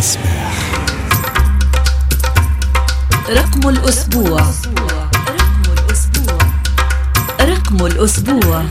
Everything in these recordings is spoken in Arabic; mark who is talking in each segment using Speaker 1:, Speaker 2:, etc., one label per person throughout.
Speaker 1: الصباح.
Speaker 2: رقم الأسبوع. رقم الأسبوع.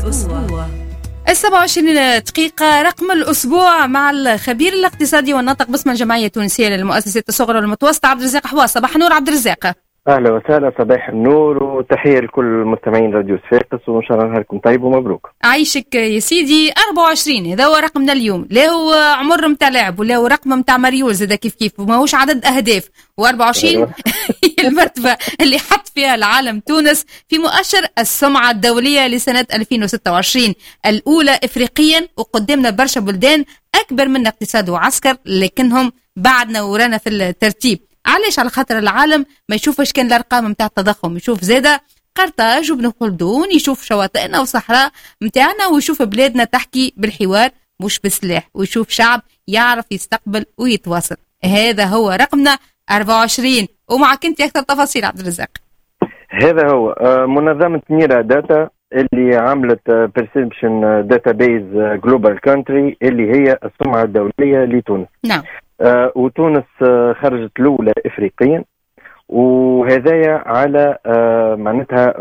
Speaker 2: 27 دقيقة. رقم الأسبوع مع الخبير الاقتصادي والناطق باسم الجمعية التونسية للمؤسسات الصغرى والمتوسطة عبد الرزاق حواس. صباح النور عبد الرزاق.
Speaker 3: اهلا وسهلا، صباح النور وتحيه لكل مستمعين راديو صفاقس، وان شاء الله نهاركم طيب ومبروك.
Speaker 2: عايشك يا سيدي. 24 هذا هو رقمنا اليوم، لا هو عمر متاع لاعب ولا هو رقم متاع مريول زاد كيف وماهوش عدد اهداف. و24 هي المرتبه اللي حط فيها العالم تونس في مؤشر السمعه الدوليه لسنه 2026، الاولى افريقيا، وقدامنا برشا بلدان اكبر من اقتصاد وعسكر لكنهم بعدنا ورانا في الترتيب. علاش؟ على خاطر العالم ما يشوفش كان الارقام نتاع التضخم، يشوف زاده قرطاج وبن خلدون، يشوف شواطئنا وصحراء نتاعنا، ويشوف بلادنا تحكي بالحوار مش بالسلاح، ويشوف شعب يعرف يستقبل ويتواصل. هذا هو رقمنا 24. ومعك انت اكثر تفاصيل عبد الرزاق.
Speaker 3: هذا هو منظمه نيرا داتا اللي عملت بيرسبشن داتابيز جلوبال كونتري اللي هي السمعه الدوليه لتونس.
Speaker 2: نعم.
Speaker 3: وتونس خرجت الأولى إفريقيا، وهذايا على معناتها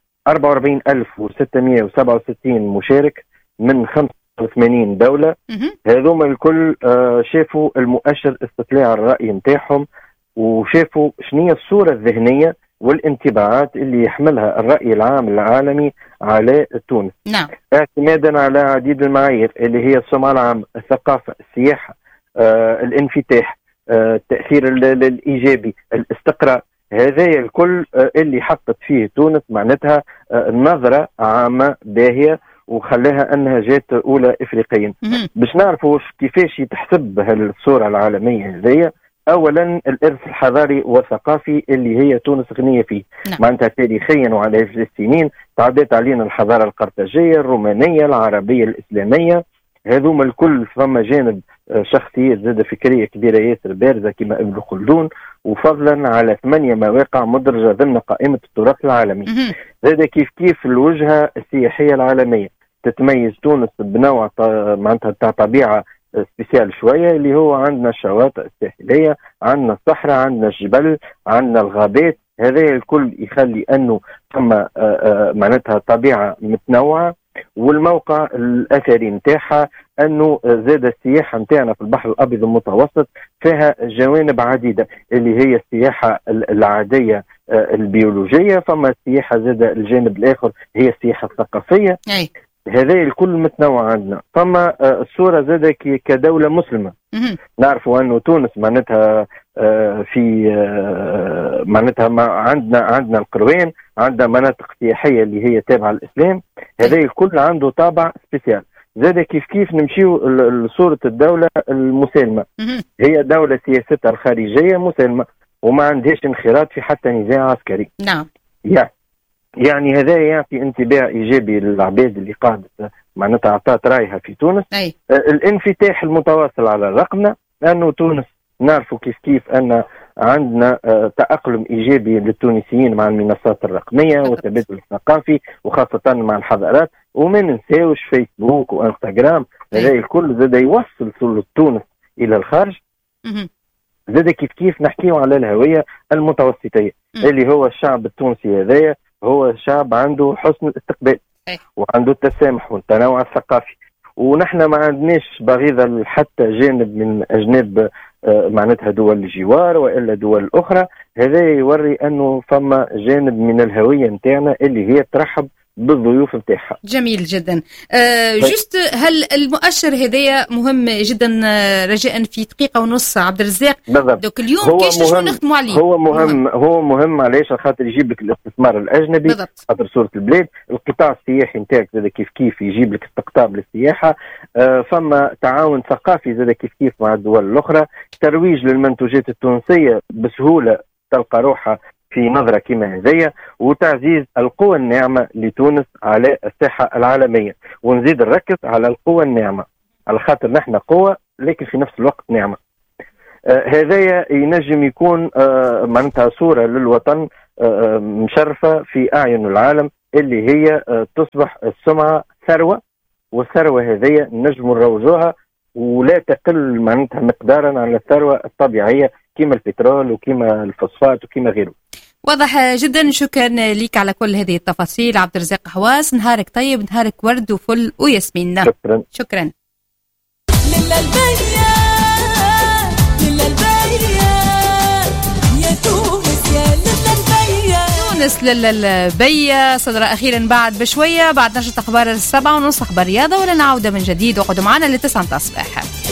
Speaker 3: 44667 مشارك من 85 دولة. هذوما الكل شافوا المؤشر استطلاع الرأي متاعهم، وشافوا شنية الصورة الذهنية والانطباعات اللي يحملها الرأي العام العالمي على تونس.
Speaker 2: نعم.
Speaker 3: اعتمادا على عديد المعايير اللي هي السمعة العامة، الثقافة، السياحة، الانفتاح، التأثير الإيجابي، الاستقراء. هذا الكل اللي حطت فيه تونس معناتها نظرة عامة باهية وخلاها أنها جات أولى إفريقيا. باش نعرفوا كيفاش يتحسب هالصورة العالمية هذية. أولا الإرث الحضاري والثقافي اللي هي تونس غنية فيه. معناتها تاريخيا وعلى السنين تعدت علينا الحضارة القرطاجية، الرومانية، العربية، الإسلامية. هذوما الكل فما جانب شخصية زادة فكرية كبيرة ياسر بارزة كما ابن خلدون، وفضلا على 8 مواقع مدرجة ضمن قائمة التراث العالمي. زاد كيف الوجهة السياحية العالمية. تتميز تونس بنوع معناتها تاع طبيعة سبيسيال شوية، اللي هو عندنا الشواطئ الساحلية، عندنا الصحراء، عندنا الجبل، عندنا الغابات. هذا الكل يخلي أنه ثم معناتها طبيعة متنوعة. والموقع الأثري نتاعها أنه زاد السياحة نتاعنا في البحر الأبيض المتوسط فيها جوانب عديدة، اللي هي السياحة العادية البيولوجية، فما السياحة زاد الجانب الآخر هي السياحة الثقافية. هذا الكل متنوع عندنا. فما الصورة زاد كدولة مسلمة. نعرفوا أنه تونس معناتها في معناتها عندنا القروان، عندنا مناطق سياحية اللي هي تابعة للإسلام. هذا الكل عنده طابع سبيسيال. زاد كيف نمشيو لصورة الدولة المسالمة. هي دولة سياستها الخارجية مسالمة وما عندهاش انخراط في حتى نزاع عسكري.
Speaker 2: نعم.
Speaker 3: يعني هذا يعطي انطباع إيجابي للعباد اللي قاعدة معناتها أعطت رأيها في تونس. الانفتاح المتواصل على رقمنا، لأنه تونس نعرفوا كيف أن عندنا تأقلم إيجابي للتونسيين مع المنصات الرقمية والتبادل الثقافي وخاصة مع الحضارات. وما ننساوش فيسبوك وإنستغرام. هذا الكل زاد يوصل صورة تونس إلى الخارج. زاد كيف نحكيه على الهوية المتوسطية اللي هو الشعب التونسي. هذايا هو شعب عنده حسن الاستقبال وعنده التسامح والتنوع الثقافي، ونحن ما عندناش بغيضة حتى جانب من أجناب معناتها دول الجوار وإلا دول أخرى. هذا يوري أنه فما جانب من الهوية نتاعنا اللي هي ترحب بالضيوف نتاعها.
Speaker 2: جميل جدا. جست هل المؤشر هذايا مهم جدا رجاء في دقيقة ونص عبد الرزاق؟
Speaker 3: بالضبط.
Speaker 2: اليوم كيفاش نخدموا عليه؟
Speaker 3: هو مهم علاش؟ خاطر يجيب لك الاستثمار الأجنبي. بالضبط. خاطر صورة البلاد، القطاع السياحي نتاعك زاد كيف يجيب لك استقطاب للسياحة. فما تعاون ثقافي زاد كيف مع الدول الأخرى. ترويج للمنتوجات التونسية بسهولة تلقى روحها في نظرة كما هذية، وتعزيز القوى الناعمة لتونس على الساحة العالمية. ونزيد نركز على القوى الناعمة على خاطر نحن قوة لكن في نفس الوقت ناعمة. هذايا ينجم يكون معناتها صورة للوطن مشرفة في أعين العالم، اللي هي تصبح السمعة ثروة، والثروة هذيا نجم نروجوها ولا تقل معناتها مقدارا على الثروة الطبيعية كيما البترول وكيما الفوسفات وكيما غيره.
Speaker 2: واضح جدا. شكرا لك على كل هذه التفاصيل عبد الرزاق حواس. نهارك طيب، نهارك ورد وفل وياسمين. شكرا. تونس للبية صدر أخيرا بعد بشوية، بعد نشرة أخبار 7:30 أخبار رياضة، ولا نعود من جديد. وقعدوا معنا ل9 الصباح.